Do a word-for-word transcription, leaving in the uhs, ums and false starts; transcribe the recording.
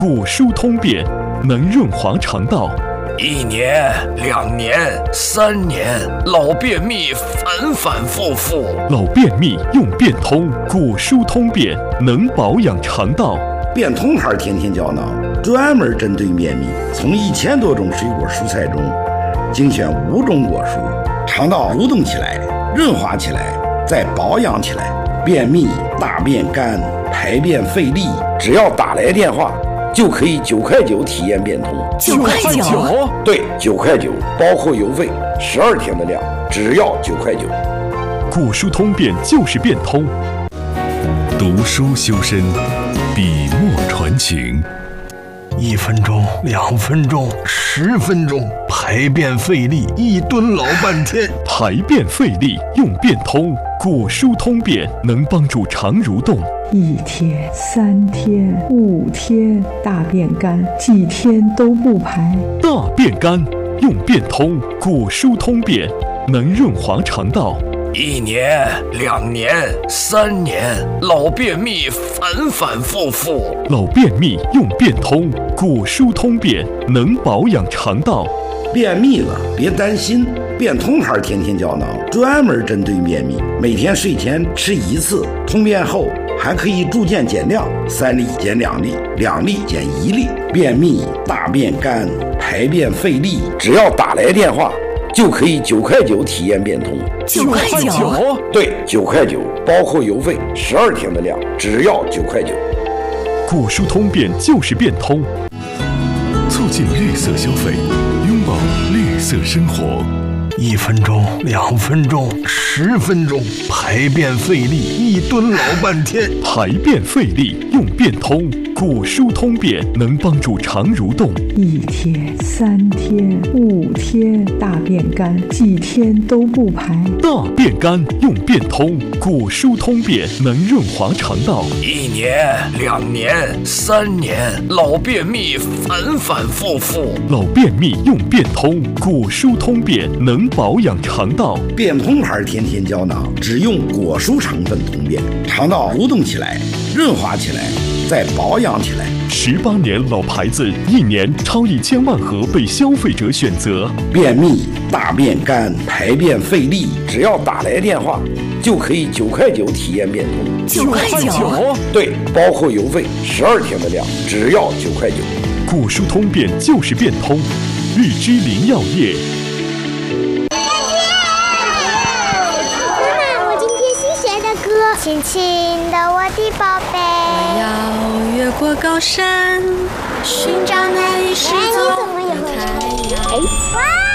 果蔬通便，能润滑肠道。 一年、两年、三年，老便秘反反复复。 老便秘用便通，果蔬通便，能保养肠道。 便通牌天天胶囊专门针对便秘，从一千多种水果蔬菜中精选五种果蔬，肠道蠕动起来，润滑起来，再保养起来。便秘、大便干、排便费力，只要打来电话，就可以九块九体验便通。 九块九？ 对，九块九，包括邮费，十二天的量，只要九块九。 果蔬通便就是便通。 读书修身，笔墨传情。 一分钟，两分钟，十分钟，排便费力，一蹲老半天。 排便费力用便通，果蔬通便能帮助肠蠕动。 一天、三天、五天，大便干，几天都不排。 大便干用便通，果蔬通便能润滑肠道。 一年、两年、三年，老便秘反反复复。 老便秘用便通，果蔬通便能保养肠道。 便秘了别担心，便通牌天天胶囊专门针对便秘，每天睡前吃一次，通便后还可以逐渐减量，三粒减两粒，两粒减一粒。便秘、大便干、排便费力，只要打来电话，就可以九块九体验便通。 九块九？ 对，九块九，包括邮费，十二天的量，只要九块九。 果蔬通便就是便通， 促进绿色消费，拥抱绿色生活。 一分钟，两分钟，十分钟，排便费力，一蹲老半天。 排便费力用便通，果蔬通便能帮助肠蠕动。 一天、三天、五天，大便干，几天都不排。 大便干用便通，果蔬通便能润滑肠道。 一年、两年、三年，老便秘反反复复。 老便秘用便通，果蔬通便能保养肠道。 便通牌天天胶囊只用果蔬成分通便，肠道蠕动起来，润滑起来，再保养起来。 十八年老牌子，一年超一千万盒被消费者选择。 便秘、大便干、排便费力，只要打来电话，就可以九块九体验便通。 九块九？ 对，包括邮费，十二天的量，只要九块九。 果蔬通便就是便通，日之林药业。 亲亲的我的宝贝， 我要越过高山，寻找那一世宗的太阳。 哇！